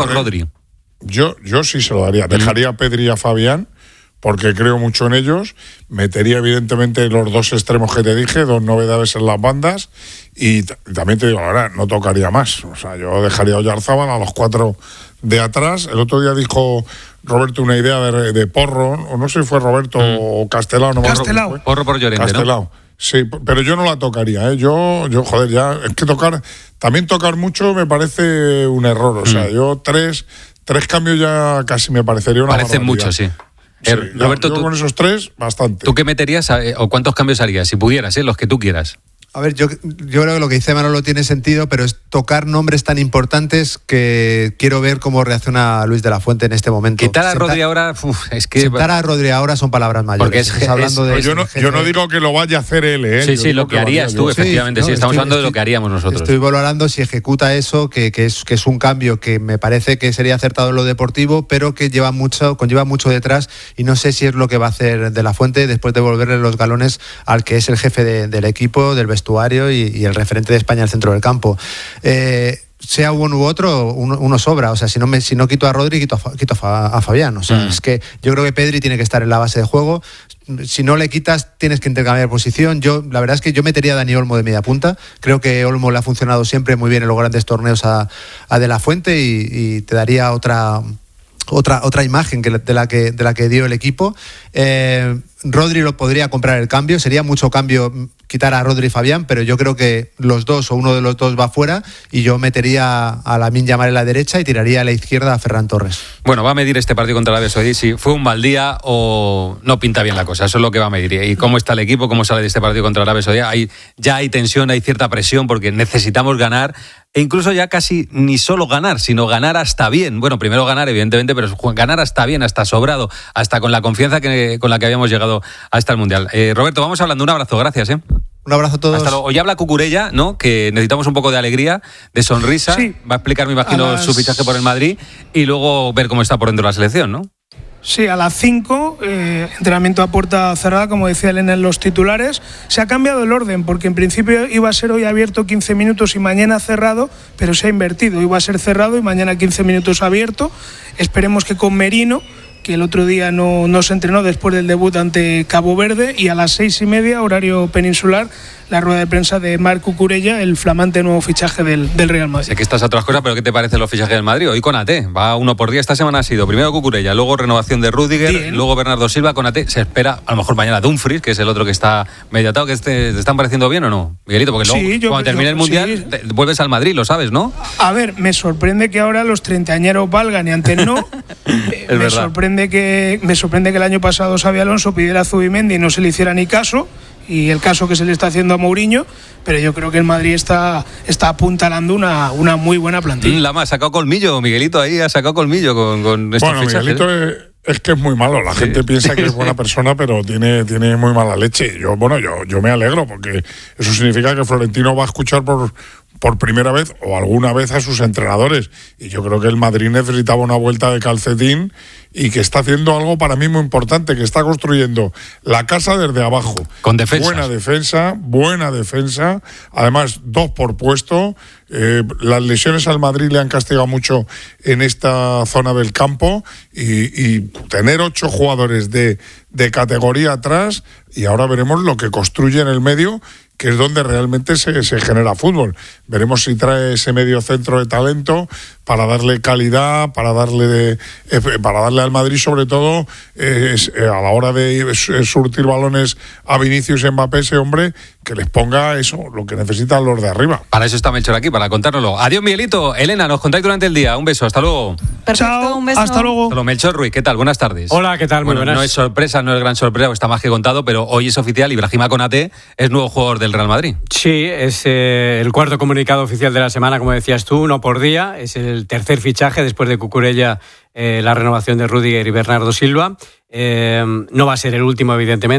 con Rodri. Yo sí se lo daría. Dejaría a Pedri y a Fabián, porque creo mucho en ellos. Metería evidentemente los dos extremos que te dije, dos novedades en las bandas, y también te digo, ahora no tocaría más. O sea, yo dejaría a Oyarzábal, a los 4 de atrás. El otro día dijo Roberto una idea de Porro, o no sé si fue Roberto o Castelao. No Castelao. Porro por Llorente, Castelao. ¿No? Sí, pero yo no la tocaría, ¿eh? Yo, joder, ya, es que también tocar mucho me parece un error. O sea, yo tres cambios ya casi me parecería una Parecen barbaridad. mucho, sí. Roberto, yo con esos 3, bastante. ¿Tú qué meterías o cuántos cambios harías? Si pudieras, los que tú quieras. A ver, yo creo que lo que dice Manolo tiene sentido, pero es tocar nombres tan importantes que quiero ver cómo reacciona Luis de la Fuente en este momento. Quitar a Rodri ahora, es que... Sentar a Rodri ahora son palabras mayores. Porque es hablando de yo no digo que lo vaya a hacer él, ¿eh? Sí, lo que harías tú, efectivamente. Sí, estamos hablando de lo que haríamos nosotros. Estoy valorando si ejecuta eso, que es un cambio que me parece que sería acertado en lo deportivo, pero que conlleva mucho detrás, y no sé si es lo que va a hacer de la Fuente después de devolverle los galones al que es el jefe del equipo, del vestuario y el referente de España al centro del campo. Sea uno u otro, uno sobra. O sea, si no quito a Rodri, quito a Fabián. O sea, es que yo creo que Pedri tiene que estar en la base de juego. Si no le quitas, tienes que intercambiar posición. La verdad es que yo metería a Dani Olmo de media punta. Creo que Olmo le ha funcionado siempre muy bien en los grandes torneos a De la Fuente, y te daría otra imagen de la que dio el equipo. Rodri lo podría comprar el cambio, sería mucho cambio quitar a Rodri y Fabián, pero yo creo que los dos o uno de los dos va fuera, y yo metería a Lamine Yamal en la derecha y tiraría a la izquierda a Ferran Torres. Bueno, va a medir este partido contra Arabia Saudí si fue un mal día o no pinta bien la cosa. Eso es lo que va a medir. Y cómo está el equipo, cómo sale de este partido contra Arabia Saudí. Ya hay tensión, hay cierta presión, porque necesitamos ganar. E incluso ya casi ni solo ganar, sino ganar hasta bien. Bueno, primero ganar, evidentemente, pero ganar hasta bien, hasta sobrado, hasta con la confianza con la que habíamos llegado hasta el Mundial. Roberto, vamos hablando. Un abrazo, gracias. Un abrazo a todos. Hasta luego. Hoy habla Cucurella, ¿no? Que necesitamos un poco de alegría, de sonrisa. Sí. Va a explicar, me imagino, su fichaje por el Madrid, y luego ver cómo está por dentro de la selección, ¿no? Sí, a las 5, entrenamiento a puerta cerrada, como decía Elena en los titulares. Se ha cambiado el orden, porque en principio iba a ser hoy abierto 15 minutos y mañana cerrado, pero se ha invertido. Iba a ser cerrado y mañana 15 minutos abierto. Esperemos que con Merino, que el otro día no se entrenó después del debut ante Cabo Verde, y a las 6:30, horario peninsular, la rueda de prensa de Marc Cucurella, el flamante nuevo fichaje del Real Madrid. Sé que estás a otras cosas, pero ¿qué te parecen los fichajes del Madrid? Hoy Konaté, va 1 por día. Esta semana ha sido primero Cucurella, luego renovación de Rüdiger, Bien. Luego Bernardo Silva. Konaté, se espera a lo mejor mañana Dumfries, que es el otro que está medio atado. ¿Te están pareciendo bien o no, Miguelito? Porque luego, cuando termine el Mundial, vuelves al Madrid, lo sabes, ¿no? A ver, me sorprende que ahora los treintañeros valgan y antes no. Me sorprende que el año pasado Xabi Alonso pidiera a Zubimendi y no se le hiciera ni caso, y el caso que se le está haciendo a Mourinho, pero yo creo que el Madrid está apuntalando una muy buena plantilla. Lama ha sacado colmillo, Miguelito ahí ha sacado colmillo con estos fichajes. Miguelito es que es muy malo. La gente piensa que es buena persona, pero tiene muy mala leche. Yo me alegro, porque eso significa que Florentino va a escuchar por primera vez o alguna vez a sus entrenadores, y yo creo que el Madrid necesitaba una vuelta de calcetín, y que está haciendo algo para mí muy importante, que está construyendo la casa desde abajo. Con defensas. Buena defensa, además 2 por puesto. Las lesiones al Madrid le han castigado mucho en esta zona del campo, y tener 8 jugadores de categoría atrás, y ahora veremos lo que construye en el medio, que es donde realmente se genera fútbol. Veremos si trae ese medio centro de talento para darle calidad, para darle al Madrid, sobre todo a la hora de surtir balones a Vinicius y Mbappé, ese hombre que les ponga eso, lo que necesitan los de arriba. Para eso está Melchor aquí, para contárnoslo. Adiós, Miguelito. Elena, nos contáis durante el día. Un beso, hasta luego. Perfecto, Chao, un beso. hasta luego. Hasta luego. Melchor Ruiz, ¿qué tal? Buenas tardes. Hola, ¿qué tal? Muy buenas. No es sorpresa, no es gran sorpresa, está más que contado, pero hoy es oficial. Ibrahima Konaté es nuevo jugador del Real Madrid. Sí, es el cuarto comunicado oficial de la semana, como decías tú, 1 por día. Es el tercer fichaje después de Cucurella, la renovación de Rüdiger y Bernardo Silva. No va a ser el último, evidentemente.